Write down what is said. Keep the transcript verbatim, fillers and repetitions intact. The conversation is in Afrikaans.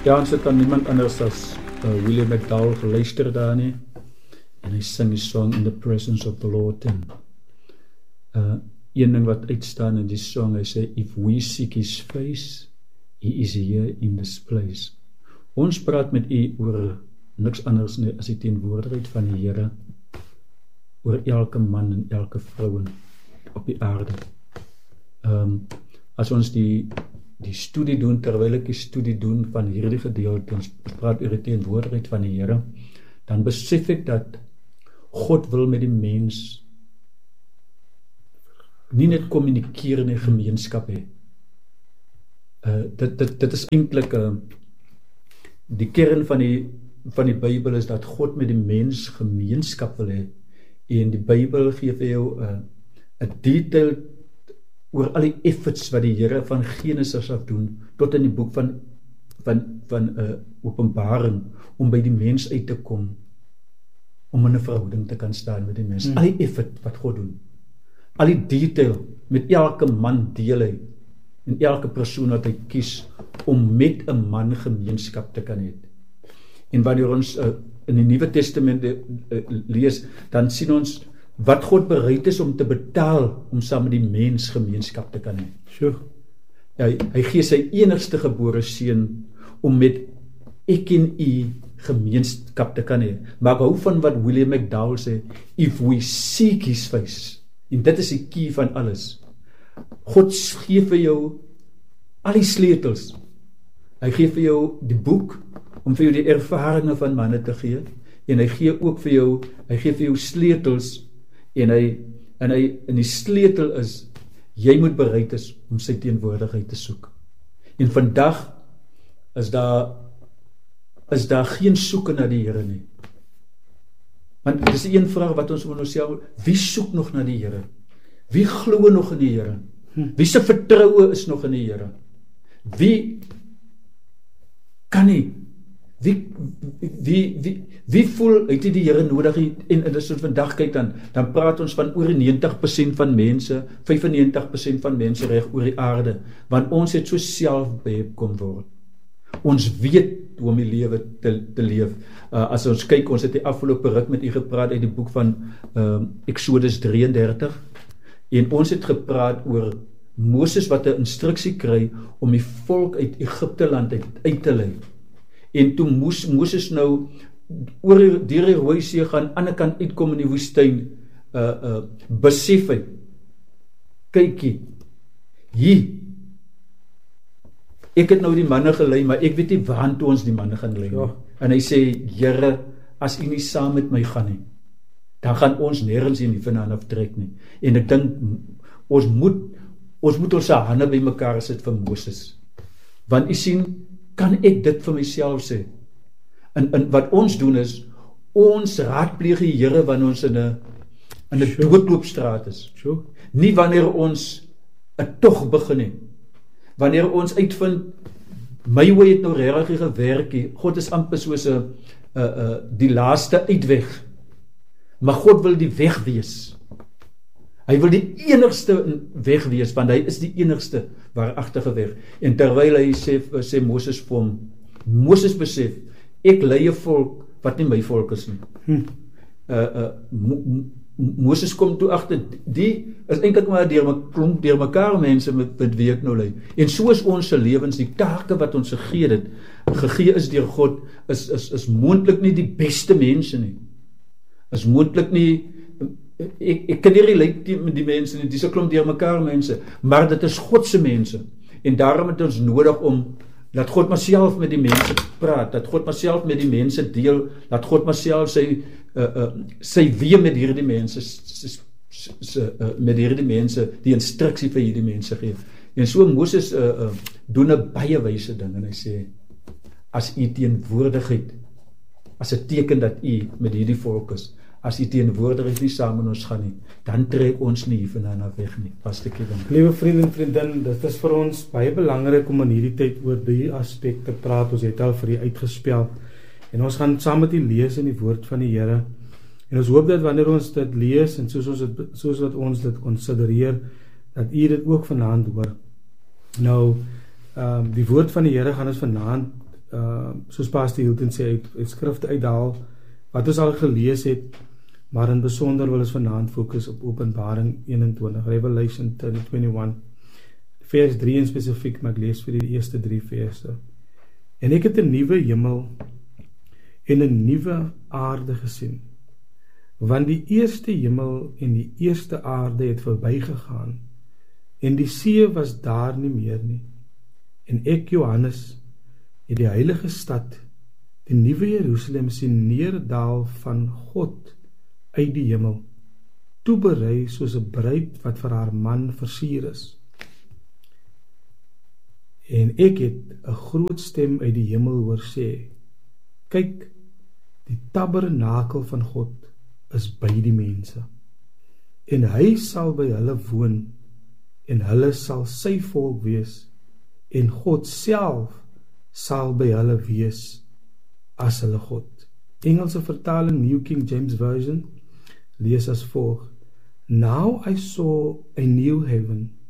Ja, ons het aan niemand anders as uh, William McDowell geluister daar nie. En hy sing die song In the Presence of the Lord. En uh, een ding wat uitstaan in die song, hy sê, if we seek his face, he is here in this place. Ons praat met u oor niks anders nie as die teenwoordigheid van die Here, oor elke man en elke vrou op die aarde. Um, as ons die die studie doen, terwyl ek die studie doen van hierdie gedeelte, ons praat oor die teenwoordigheid van die Here, dan besef ek dat God wil met die mens nie net kommunikeer in 'n gemeenskap hê. Uh, dit, dit, dit is eintlik uh, die kern van die van die Bybel is dat God met die mens gemeenskap wil hê. En die Bybel gee vir jou 'n uh, 'n detail oor al die efforts wat die Here van Genesis af doen tot in die boek van van van 'n uh, Openbaring om by die mens uit te kom, om in 'n verhouding te kan staan met die mens. Hmm. Al die effort wat God doen, al die detail met elke man deel hy, en elke persoon wat hy kies om met 'n man gemeenskap te kan hê. En wanneer ons uh, in die Nuwe Testament uh, lees, dan sien ons wat God bereid is om te betaal om saam met die mens gemeenskap te kan hê. Sure. Ja, hy, hy gee sy enigste gebore seun om met ek en u gemeenskap te kan hê. Maar ek hou van wat William McDowell sê, if we seek his face, en dit is die key van alles. God gee vir jou al die sleutels. Hy gee vir jou die boek om vir jou die ervarings van manne te gee, en hy gee ook vir jou, hy gee vir jou sleutels, en hy en hy en die sleutel is, jy moet bereid is om sy teenwoordigheid te soek. En vandag is daar is daar geen soeke na die Here nie. Want dit is die een vraag wat ons moet onsself, wie soek nog na die Here? Wie glo nog in die Here? Wie se vertroue is nog in die Here? Wie kan nie? Wie wie wie wie voel uit die Here nodig? En as ons vandag kyk dan dan praat ons van oor negentig persent van mense, vyfennegentig persent van mense reg oor die aarde, want ons het so selfbeheer kom word. Ons weet hoe om die lewe te, te leef. Uh, as ons kyk, ons het die afgelope ruk met u gepraat uit die boek van uh, Exodus drieëndertig, en ons het gepraat oor Moses wat 'n instruksie kry om die volk uit Egipte land uit, uit te lei. En toe moes Moses nou oor die Rooi See gaan, aan die ander kant uitkom in die woestyn, uh, uh, besef hy, kykie, hier, ek het nou die manne gelei, maar ek weet nie waartoe ons die manne gaan lei. Ja. En hy sê, Here, as u nie saam met my gaan nie, dan gaan ons nêrens hier nie vandaan aftrek nie. En ek dink, ons moet, ons moet ons hande by mekaar sit vir Moses. Want u sien, kan ek dit vir myself sê? En, en wat ons doen is, ons raadpleeg die Here wanneer ons in 'n in 'n sure. doodloopstraat is. Sure. Nie wanneer ons 'n tog begin nie. Wanneer ons uitvind, my way het nou regtig gewerk, God is amper soos 'n uh, uh, die laaste uitweg. Maar God wil die weg wees. Hy wil die enigste weg wees, want hy is die enigste waaragtige weg. En terwyl hy sê, sê Moses vir hom, Moses besef, ek lei 'n volk wat nie my volk is nie. Hm. Uh, uh, Mo, Moses kom toe agter, die is eintlik maar deur 'n klomp deur mekaar mense met, met wie ek nou lei. En so is ons se lewens, die take wat ons gegee het, gegee is deur God, is is is moontlik nie die beste mense nie. Is moontlik nie, ek, ek kan nie relate met die mense nie, dis 'n klomp deur mekaar mense, maar dit is God se mense. En daarom het ons nodig om laat God maar self met die mense praat, dat God maar self met die mense deel, laat God maar self sy uh, uh, sy wee met hierdie mense uh, met hierdie mense die instruksie vir hierdie mense gee. En so Moses uh, uh, doen 'n baie wyse ding, en hy sê, as u teenwoordigheid, as 'n teken dat u met hierdie volk is, as die teenwoordigheid nie saam met ons gaan nie, dan trek ons nie hiervandaan af weg nie. Pastor Kevin. Liewe vriende en vriendin, dit is vir ons baie belangrik om in hierdie tyd oor die aspekte praat. Ons het al vir u uitgespel, en ons gaan saam met u lees in die woord van die Here, en ons hoop dat wanneer ons dit lees, en soos ons dit, soos wat ons dit konsidereer, dat u dit ook vanaand hoor. Nou, um, die woord van die Here gaan ons vanaand uh, soos Pastor Hilton sê, uit, uit skrifte uithaal, wat ons al gelees het, maar in besonder wil ons vanaand fokus op Openbaring eenentwintig, Revelation eenentwintig, vers drie in spesifiek, maar ek lees vir die eerste drie verse. En ek het 'n nuwe hemel en 'n nuwe aarde gesien, want die eerste hemel en die eerste aarde het verbygegaan, en die see was daar nie meer nie. En ek, Johannes, het die heilige stad, die nuwe Jerusalem, sien neerdaal van God uit die hemel, toeberei soos 'n bruid wat vir haar man versier is. En ek het 'n groot stem uit die hemel hoor sê, kyk, die tabernakel van God is by die mense, en hy sal by hulle woon, en hulle sal sy volk wees, en God self sal by hulle wees as hulle God. Engelse vertaling, New King James Version, lees as volg: Now I saw a new heaven